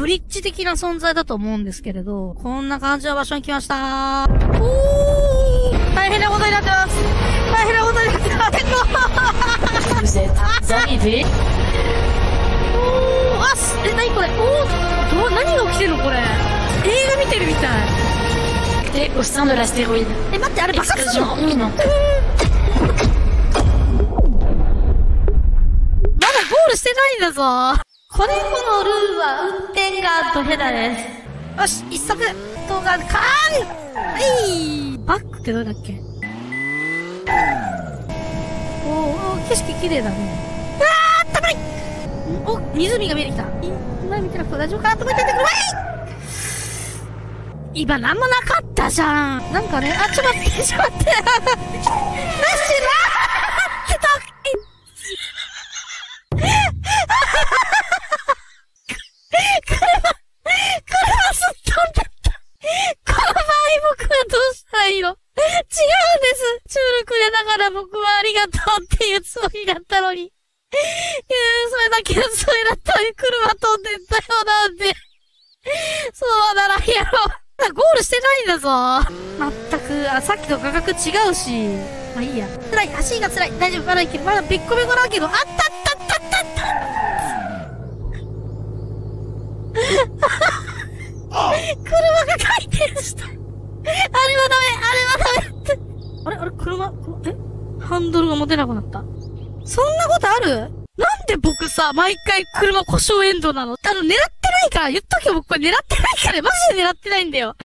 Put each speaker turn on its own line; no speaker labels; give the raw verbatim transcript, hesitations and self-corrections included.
ブリッジ的な存在だと思うんですけれど、こんな感じの場所に来ましたー。おー、大変なことになってます。大変なことになってます。
Vous êtes arrivé.
おー、あ、す、え、なにこれ、おー、ど、何が起きてるのこれ。映画見てるみたい。
Et au sein de l'astéroïde.
え、待って、あれ爆発する
Explosion
の？
imminente.
まだゴールしてないんだぞ。これこのルールは運転がドヘダです。よし、一足、動画、カーンはい、バックってどうだっけ？おー、景色綺麗だね。あー、あったかい！お、湖が見えてきた。今見てなくて大丈夫かなと思ってんだけど、はい！今なんもなかったじゃん。なんかね、あ、ちょっと待って、ちょっと待って。なしなーってた。車、車すっ飛んだった。この場合僕はどうしたらいいの？違うんです。チュールくれながら僕はありがとうっていうつもりだったのに。いやそれだけのつもりだったのに車飛んでったよなんて。そうならんやろ。ゴールしてないんだぞ。まったく、あ、さっきと価格違うし。まあいいや。辛い、足が辛い。大丈夫、まだいける。まだべっこべこだけど、あったったったったった。車が回転した。あれはダメ、あれはダメって。あれあれ車、えハンドルが持てなくなった。そんなことある？なんで僕さ、毎回車故障エンドなの？あの、狙ってないから、言っとけよ、僕これ狙ってないから、マジで狙ってないんだよ。